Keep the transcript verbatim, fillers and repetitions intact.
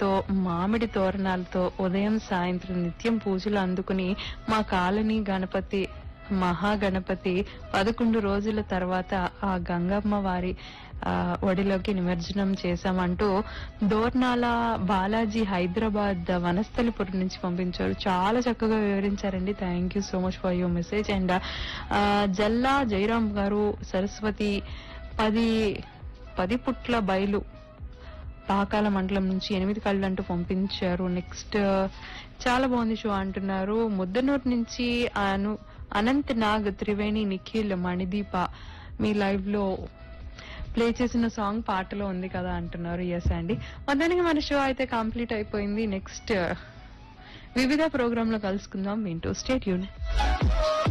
పూలతో మామిడి తోరణాలతో ఉదయం సాయంత్రం నిత్యం పూజలు అందుకుని మా కాలనీ గణపతి మహాగణపతి పదకొండు రోజుల తర్వాత ఆ గంగమ్మ వారి ఆ ఒడిలోకి నిమజ్జనం చేశామంటూ దోర్నాల బాలాజీ హైదరాబాద్ వనస్థలిపురం నుంచి పంపించారు. చాలా చక్కగా వివరించారండి. Thank you so much for your message. And జల్లా Jayaram గారు సరస్వతి పది పది పుట్ల బయలు పాకాల మండలం నుంచి ఎనిమిది కళ్ళు అంటూ పంపించారు. నెక్స్ట్ చాలా బాగుంది షో అంటున్నారు. ముద్దనూరు నుంచి అను అనంత్ నాగ్ త్రివేణి నిఖిల్ మణిదీప మీ లైవ్ లో ప్లే చేసిన సాంగ్ పాటలో ఉంది కదా అంటున్నారు. ఎస్ అండి, మొత్తానికి మన షో అయితే కంప్లీట్ అయిపోయింది. నెక్స్ట్ వివిధ ప్రోగ్రామ్ లో కలుసుకుందాం. వింటూ స్టే ట్యూన్.